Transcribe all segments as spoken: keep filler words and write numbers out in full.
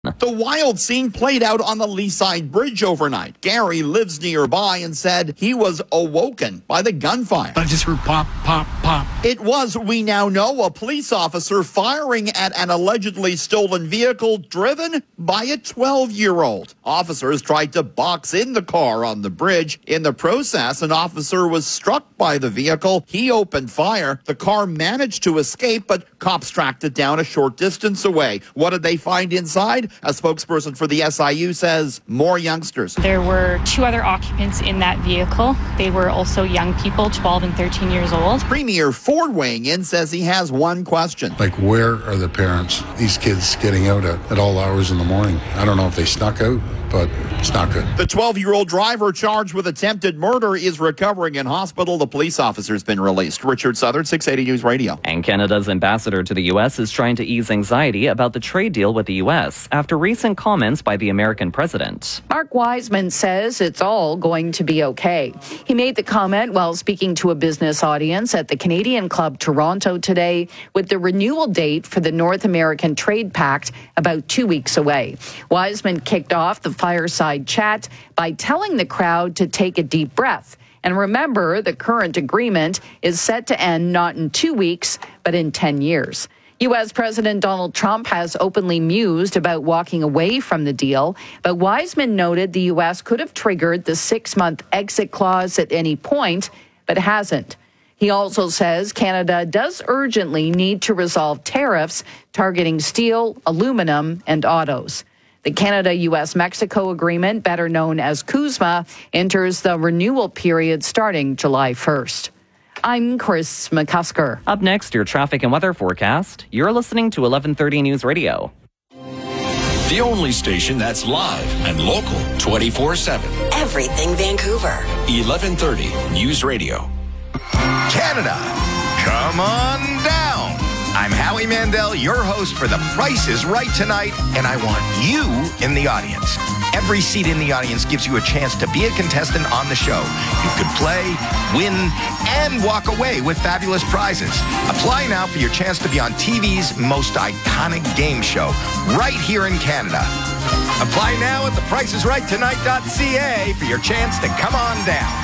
The wild scene played out on the Leaside Bridge overnight. Gary lives nearby and said he was awoken by the gunfire. I just heard pop, pop, pop. It was, we now know, a police officer firing at an allegedly stolen vehicle driven by a twelve-year-old. Officers tried to box in the car on the bridge. In the process, an officer was struck by the vehicle. He opened fire. The car managed to escape, but cops tracked it down a short distance away. What did they find inside? A spokesperson for the S I U says more youngsters. There were two other occupants in that vehicle. They were also young people, twelve and thirteen years old. Premier Ford weighing in says he has one question. Like, where are the parents? These kids getting out at, at all hours in the morning. I don't know if they snuck out, but it's not good. The twelve-year-old driver charged with attempted murder is recovering in hospital. The police officer's been released. Richard Southern, six eighty News Radio. And Canada's ambassador to the U S is trying to ease anxiety about the trade deal with the U S after recent comments by the American president. Mark Wiseman says it's all going to be okay. He made the comment while speaking to a business audience at the Canadian Club Toronto today, with the renewal date for the North American Trade Pact about two weeks away. Wiseman kicked off the fireside chat by telling the crowd to take a deep breath. And remember, the current agreement is set to end not in two weeks, but in ten years. U S President Donald Trump has openly mused about walking away from the deal, but Wiseman noted the U S could have triggered the six-month exit clause at any point, but hasn't. He also says Canada does urgently need to resolve tariffs targeting steel, aluminum, and autos. The Canada-U S Mexico agreement, better known as CUSMA, enters the renewal period starting July first. I'm Chris McCusker. Up next, your traffic and weather forecast. You're listening to eleven thirty News Radio. The only station that's live and local twenty-four seven. Everything Vancouver. eleven thirty News Radio. Canada, come on down. I'm Howie Mandel, your host for The Price is Right tonight, and I want you in the audience. Every seat in the audience gives you a chance to be a contestant on the show. You could play, win, and walk away with fabulous prizes. Apply now for your chance to be on T V's most iconic game show, right here in Canada. Apply now at the price is right tonight dot c a for your chance to come on down.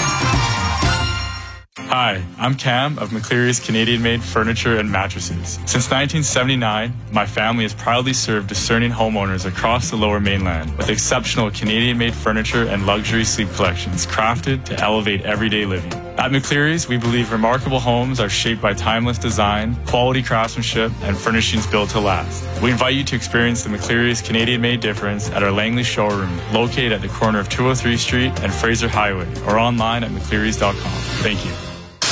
Hi, I'm Cam of McCleary's Canadian-made furniture and mattresses. Since nineteen seventy-nine, my family has proudly served discerning homeowners across the Lower Mainland with exceptional Canadian-made furniture and luxury sleep collections crafted to elevate everyday living. At McCleary's, we believe remarkable homes are shaped by timeless design, quality craftsmanship, and furnishings built to last. We invite you to experience the McCleary's Canadian-made difference at our Langley showroom, located at the corner of two oh three Street and Fraser Highway, or online at mcclearys dot com. Thank you.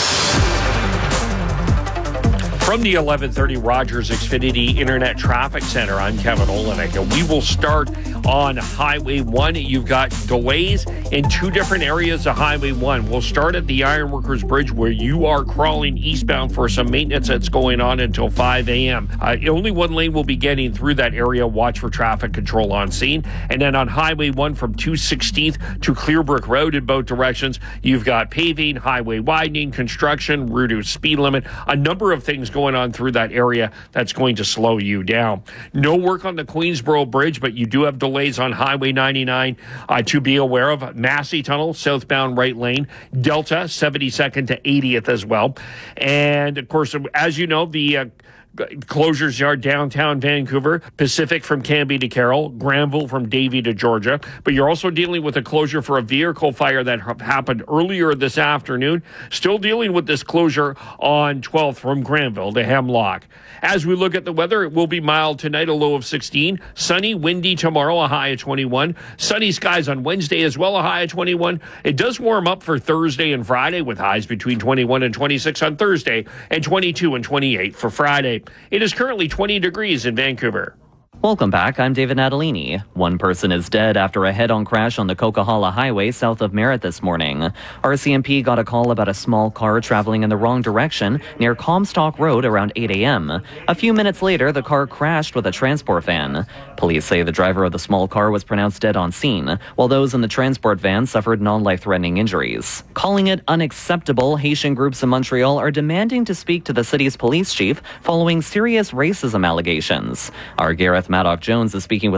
From the eleven thirty Rogers Xfinity Internet Traffic Center, I'm Kevin Olenek, and we will start on Highway one. You've got delays in two different areas of Highway one. We'll start at the Ironworkers Bridge, where you are crawling eastbound for some maintenance that's going on until five a.m. Uh, only one lane will be getting through that area. Watch for traffic control on scene. And then on Highway one from two sixteenth to Clearbrook Road in both directions, you've got paving, highway widening, construction, reduced speed limit, a number of things going on through that area that's going to slow you down. No work on the Queensboro Bridge, but you do have delays on Highway ninety-nine uh, to be aware of. Massey Tunnel, southbound right lane, Delta, seventy-second to eightieth as well. And, of course, as you know, the uh, closures are downtown Vancouver, Pacific from Canby to Carroll, Granville from Davie to Georgia. But you're also dealing with a closure for a vehicle fire that ha- happened earlier this afternoon. Still dealing with this closure on twelfth from Granville to Hemlock. As we look at the weather, it will be mild tonight, a low of sixteen. Sunny, windy tomorrow, a high of twenty-one. Sunny skies on Wednesday as well, a high of twenty-one. It does warm up for Thursday and Friday with highs between twenty-one and twenty-six on Thursday and twenty-two and twenty-eight for Friday. It is currently twenty degrees in Vancouver. Welcome back. I'm David Natalini. One person is dead after a head-on crash on the Coquihalla Highway south of Merritt this morning. R C M P got a call about a small car traveling in the wrong direction near Comstock Road around eight a.m. A few minutes later, the car crashed with a transport van. Police say the driver of the small car was pronounced dead on scene, while those in the transport van suffered non-life-threatening injuries. Calling it unacceptable, Haitian groups in Montreal are demanding to speak to the city's police chief following serious racism allegations. Our Gareth Maddox Jones is speaking with